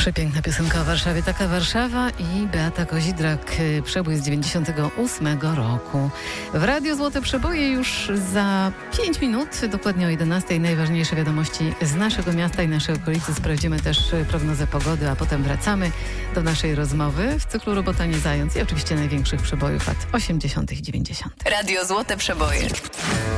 Przepiękna piosenka o Warszawie. Taka Warszawa i Beata Kozidrak. Przebój z 98 roku. W Radio Złote Przeboje już za 5 minut, dokładnie o 11. Najważniejsze wiadomości z naszego miasta i naszej okolicy. Sprawdzimy też prognozę pogody, a potem wracamy do naszej rozmowy w cyklu Robota nie zając i oczywiście największych przebojów lat 80. i 90. Radio Złote Przeboje.